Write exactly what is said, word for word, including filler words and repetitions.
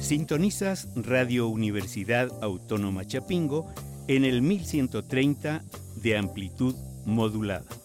Sintonizas Radio Universidad Autónoma Chapingo en el mil ciento treinta de amplitud modulada.